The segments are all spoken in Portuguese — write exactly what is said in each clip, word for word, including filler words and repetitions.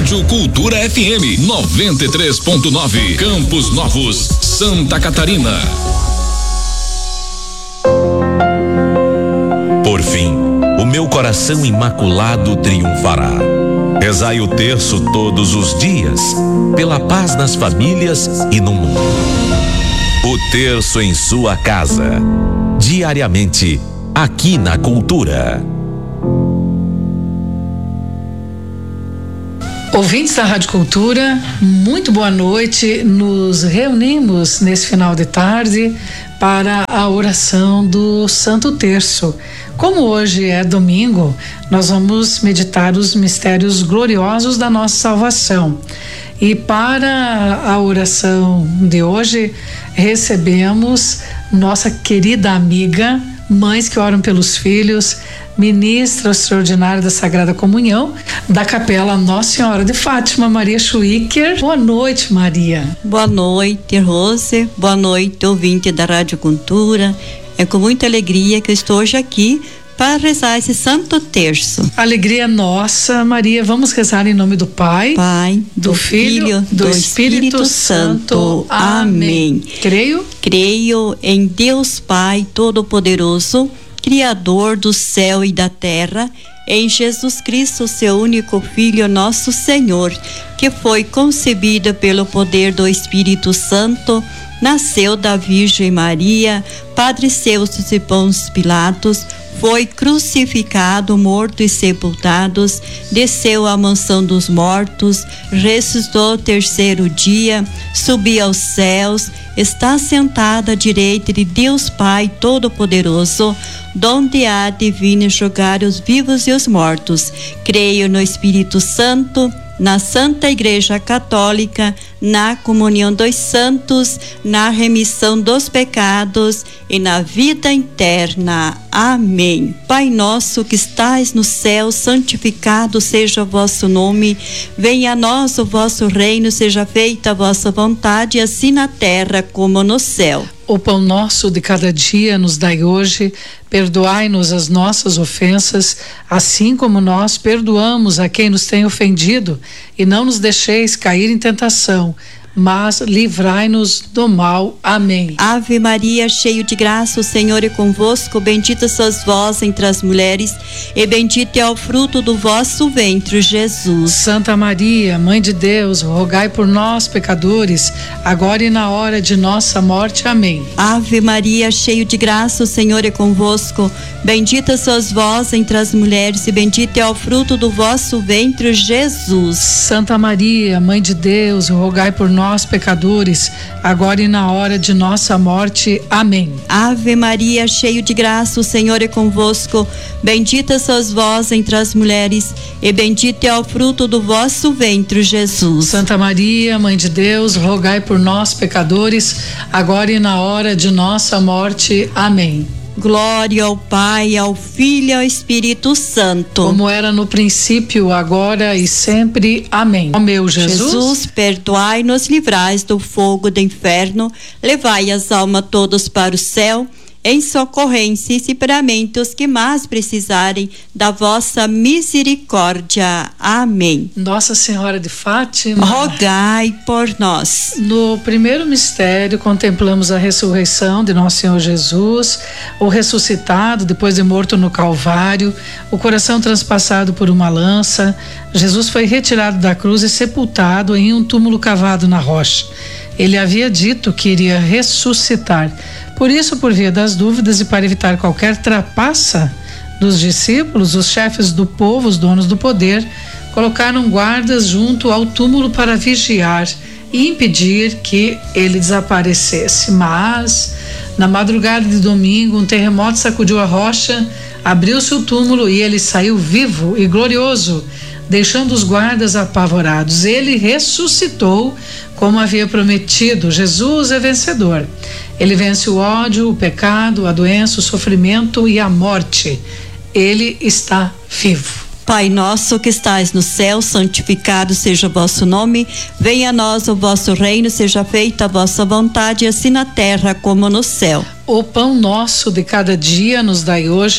Rádio Cultura F M noventa e três ponto nove, Campos Novos, Santa Catarina. Por fim, o meu coração imaculado triunfará. Rezai o terço todos os dias, pela paz nas famílias e no mundo. O terço em sua casa, diariamente, aqui na Cultura. Ouvintes da Rádio Cultura, muito boa noite. Nos reunimos nesse final de tarde para a oração do Santo Terço. Como hoje é domingo, nós vamos meditar os mistérios gloriosos da nossa salvação. E para a oração de hoje, recebemos nossa querida amiga, mães que oram pelos filhos, ministra extraordinária da Sagrada Comunhão, da Capela Nossa Senhora de Fátima, Maria Schwicker. Boa noite, Maria. Boa noite, Rose. Boa noite, ouvinte da Rádio Cultura. É com muita alegria que eu estou hoje aqui para rezar esse Santo Terço. Alegria nossa, Maria. Vamos rezar em nome do Pai, Pai, do, do Filho, Filho, do, do Espírito, Espírito Santo. Amém. Creio? Creio em Deus Pai Todo-Poderoso, Criador do céu e da terra, em Jesus Cristo, seu único Filho, nosso Senhor, que foi concebido pelo poder do Espírito Santo, nasceu da Virgem Maria, padeceu sob Pôncio Pilatos, foi crucificado, morto e sepultado, desceu à mansão dos mortos, ressuscitou ao terceiro dia, subiu aos céus, está sentado à direita de Deus Pai Todo-Poderoso, donde há de vir julgar os vivos e os mortos. Creio no Espírito Santo, na Santa Igreja Católica, na comunhão dos santos, na remissão dos pecados e na vida eterna. Amém. Pai nosso que estais no céu, santificado seja o vosso nome. Venha a nós o vosso reino, seja feita a vossa vontade, assim na terra como no céu. O pão nosso de cada dia nos dai hoje, perdoai-nos as nossas ofensas, assim como nós perdoamos a quem nos tem ofendido, e não nos deixeis cair em tentação, mas livrai-nos do mal. Amém. Ave Maria, cheio de graça, o Senhor é convosco, bendita sois vós entre as mulheres, e bendito é o fruto do vosso ventre, Jesus. Santa Maria, Mãe de Deus, rogai por nós, pecadores, agora e na hora de nossa morte. Amém. Ave Maria, cheio de graça, o Senhor é convosco, bendita sois vós entre as mulheres, e bendito é o fruto do vosso ventre, Jesus. Santa Maria, Mãe de Deus, rogai por nós, nós, pecadores, agora e na hora de nossa morte. Amém. Ave Maria, cheio de graça, o Senhor é convosco, bendita sois vós entre as mulheres, e bendito é o fruto do vosso ventre, Jesus. Santa Maria, Mãe de Deus, rogai por nós, pecadores, agora e na hora de nossa morte. Amém. Glória ao Pai, ao Filho e ao Espírito Santo. Como era no princípio, agora e sempre. Amém. Ó meu Jesus. Jesus, perdoai-nos, livrais do fogo do inferno, levai as almas todas para o céu, em socorrência e separamento os que mais precisarem da vossa misericórdia. Amém. Nossa Senhora de Fátima, rogai por nós. No primeiro mistério, contemplamos a ressurreição de nosso Senhor Jesus, o ressuscitado depois de morto no Calvário, o coração transpassado por uma lança. Jesus foi retirado da cruz e sepultado em um túmulo cavado na rocha. Ele havia dito que iria ressuscitar. Por isso, por via das dúvidas e para evitar qualquer trapaça dos discípulos, os chefes do povo, os donos do poder, colocaram guardas junto ao túmulo para vigiar e impedir que ele desaparecesse. Mas, na madrugada de domingo, um terremoto sacudiu a rocha, abriu-se o túmulo e ele saiu vivo e glorioso, deixando os guardas apavorados. Ele ressuscitou como havia prometido. Jesus é vencedor. Ele vence o ódio, o pecado, a doença, o sofrimento e a morte. Ele está vivo. Pai nosso que estais no céu, santificado seja o vosso nome. Venha a nós o vosso reino, seja feita a vossa vontade, assim na terra como no céu. O pão nosso de cada dia nos dai hoje.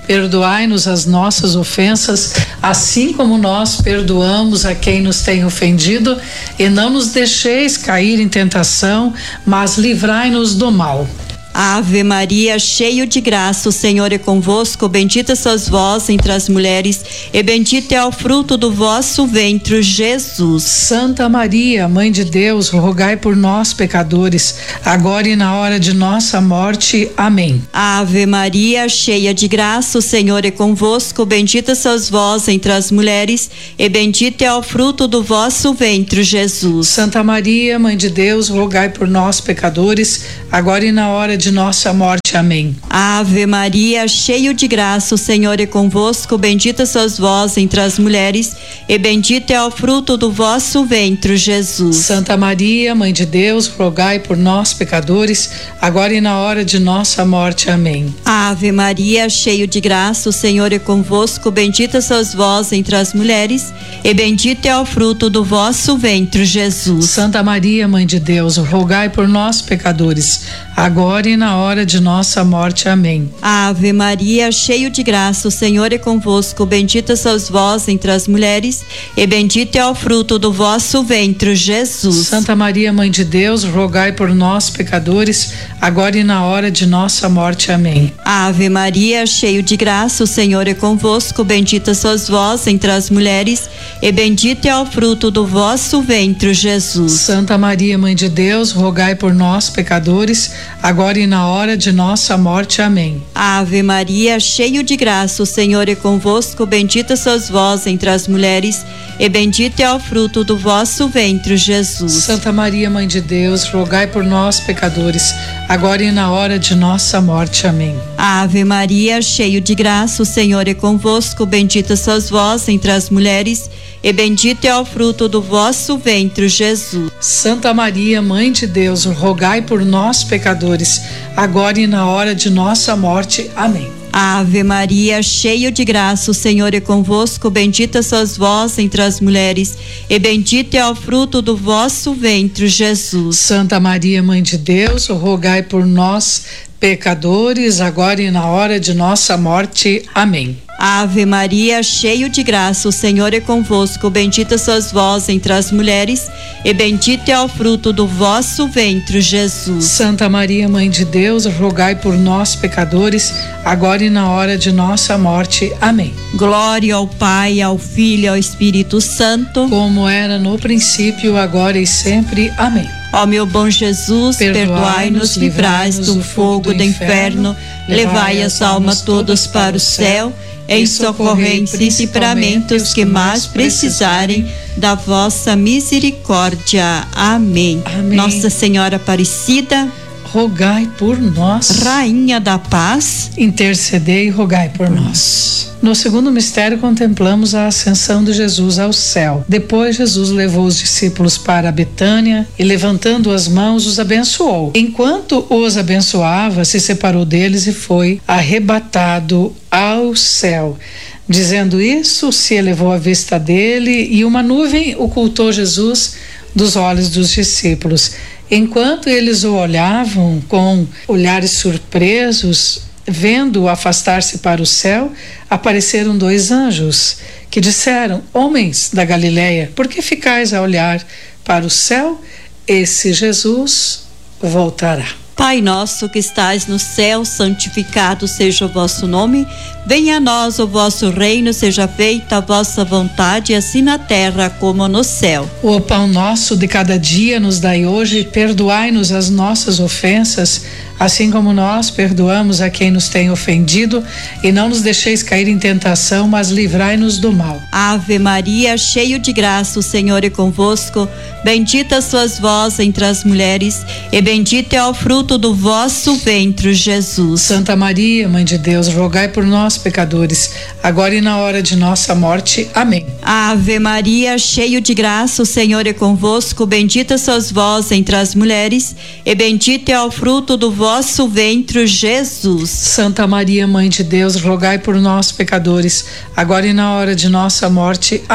perdoai-nos as nossas ofensas, assim como nós perdoamos a quem nos tem ofendido, e não nos deixeis cair em tentação, mas livrai-nos do mal. Ave Maria, cheio de graça, o Senhor é convosco, bendita sois vós entre as mulheres, e bendito é o fruto do vosso ventre, Jesus. Santa Maria, Mãe de Deus, rogai por nós, pecadores, agora e na hora de nossa morte. Amém. Ave Maria, cheia de graça, o Senhor é convosco, bendita sois vós entre as mulheres, e bendito é o fruto do vosso ventre, Jesus. Santa Maria, Mãe de Deus, rogai por nós, pecadores, agora e na hora de de nossa morte. Amém. Ave Maria, cheio de graça, o Senhor é convosco, bendita sois vós entre as mulheres, e bendito é o fruto do vosso ventre, Jesus. Santa Maria, Mãe de Deus, rogai por nós, pecadores, agora e na hora de nossa morte. Amém. Ave Maria, cheio de graça, o Senhor é convosco, bendita sois vós entre as mulheres, e bendito é o fruto do vosso ventre, Jesus. Santa Maria, Mãe de Deus, rogai por nós, pecadores, agora e na hora de nossa morte. Amém. Ave Maria, cheio de graça, o Senhor é convosco, bendita sois vós entre as mulheres, e bendito é o fruto do vosso ventre, Jesus. Santa Maria, Mãe de Deus, rogai por nós, pecadores, agora e na hora de nossa morte. Amém. Ave Maria, cheio de graça, o Senhor é convosco, bendita sois vós entre as mulheres, e bendito é o fruto do vosso ventre, Jesus. Santa Maria, Mãe de Deus, rogai por nós, pecadores, agora e na hora de nossa morte. Amém. Ave Maria, cheio de graça, o Senhor é convosco, bendita sois vós entre as mulheres, e bendito é o fruto do vosso ventre, Jesus. Santa Maria, Mãe de Deus, rogai por nós, pecadores, agora e na hora de nossa morte. Amém. Ave Maria, cheio de graça, o Senhor é convosco, bendita sois vós entre as mulheres, e bendito é o fruto do vosso ventre, Jesus. Santa Maria, Mãe de Deus, rogai por nós, pecadores, agora e na hora de nossa morte. Amém. Ave Maria, cheio de graça, o Senhor é convosco, bendita sois vós entre as mulheres, e bendito é o fruto do vosso ventre, Jesus. Santa Maria, Mãe de Deus, rogai por nós, pecadores, agora e na hora de nossa morte. Amém. Ave Maria, cheio de graça, o Senhor é convosco, bendita sois vós entre as mulheres, e bendito é o fruto do vosso ventre, Jesus. Santa Maria, Mãe de Deus, rogai por nós, pecadores, agora e na hora de nossa morte. Amém. Glória ao Pai, ao Filho e ao Espírito Santo, como era no princípio, agora e sempre. Amém. Ó meu bom Jesus, perdoai-nos, livrai-nos do fogo do inferno, levai as almas todas para o céu, e socorrei principalmente os que mais precisarem da vossa misericórdia. Amém. Amém. Nossa Senhora Aparecida, rogai por nós. Rainha da Paz, intercedei e rogai por nós. No segundo mistério, contemplamos a ascensão de Jesus ao céu. Depois, Jesus levou os discípulos para Betânia e, levantando as mãos, os abençoou. Enquanto os abençoava, se separou deles e foi arrebatado ao céu. Dizendo isso, se elevou a vista dele e uma nuvem ocultou Jesus dos olhos dos discípulos. Enquanto eles o olhavam com olhares surpresos, vendo-o afastar-se para o céu, apareceram dois anjos que disseram: homens da Galileia, por que ficais a olhar para o céu? Esse Jesus voltará. Pai nosso que estais no céu, santificado seja o vosso nome. Venha a nós o vosso reino, seja feita a vossa vontade, assim na terra como no céu. O pão nosso de cada dia nos dai hoje, perdoai-nos as nossas ofensas, assim como nós perdoamos a quem nos tem ofendido, e não nos deixeis cair em tentação, mas livrai-nos do mal. Ave Maria, cheio de graça, o Senhor é convosco, bendita sois vós entre as mulheres, e bendito é o fruto do vosso ventre, Jesus. Santa Maria, Mãe de Deus, rogai por nós, pecadores, agora e na hora de nossa morte. Amém. Ave Maria, cheio de graça, o Senhor é convosco, bendita sois vós entre as mulheres, e bendito é o fruto do vosso ventre, Jesus. Santa Maria, Mãe de Deus, rogai por nós, pecadores, agora e na hora de nossa morte. Amém.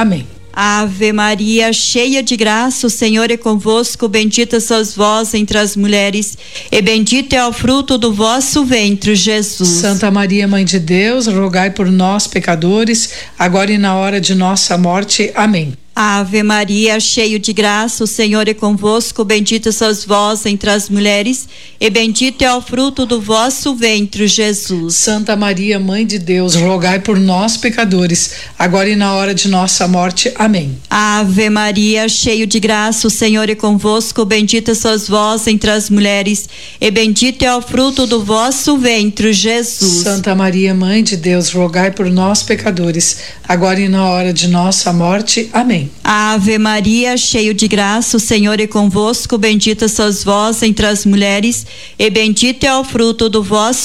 Ave Maria, cheia de graça, o Senhor é convosco, bendita sois vós entre as mulheres, e bendito é o fruto do vosso ventre, Jesus. Santa Maria, Mãe de Deus, rogai por nós, pecadores, agora e na hora de nossa morte. Amém. Ave Maria, cheio de graça, o Senhor é convosco, bendita sois vós entre as mulheres, e bendito é o fruto do vosso ventre, Jesus. Santa Maria, Mãe de Deus, rogai por nós, pecadores, agora e na hora de nossa morte. Amém. Ave Maria, cheio de graça, o Senhor é convosco, bendita sois vós entre as mulheres, e bendito é o fruto do vosso ventre, Jesus. Santa Maria, Mãe de Deus, rogai por nós, pecadores, agora e na hora de nossa morte. Amém. Ave Maria, cheio de graça, o Senhor é convosco, bendita sois vós entre as mulheres, e bendito é o fruto do vosso